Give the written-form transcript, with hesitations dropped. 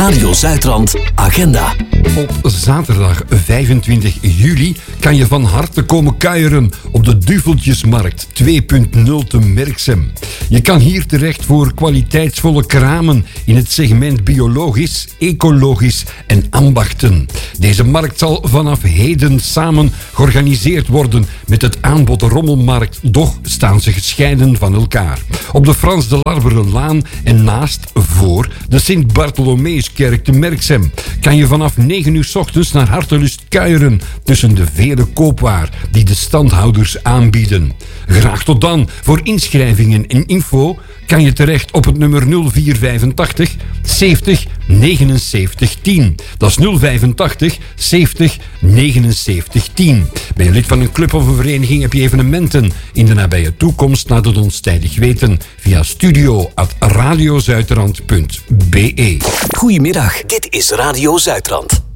Radio Zuidrand Agenda. Op zaterdag 25 juli kan je van harte komen kuieren op de Duveltjesmarkt 2.0 te Merksem. Je kan hier terecht voor kwaliteitsvolle kramen in het segment biologisch, ecologisch en ambachten. Deze markt zal vanaf heden samen georganiseerd worden met het aanbod Rommelmarkt, doch staan ze gescheiden van elkaar. Op de Frans de Larverenlaan en naast voor de Sint-Bartholomeuskerk te Merksem kan je vanaf 9 uur 's ochtends naar hartelust kuieren tussen de vele koopwaar die de standhouders aanbieden. Graag tot dan. Voor inschrijvingen en info kan je terecht op het nummer 0485 70 79 10. Dat is 085 70 79 10. Ben je lid van een club of een vereniging, heb je evenementen in de nabije toekomst, laat het ons tijdig weten via studio@radiozuidrand.be. Goedemiddag, dit is Radio Zuidrand.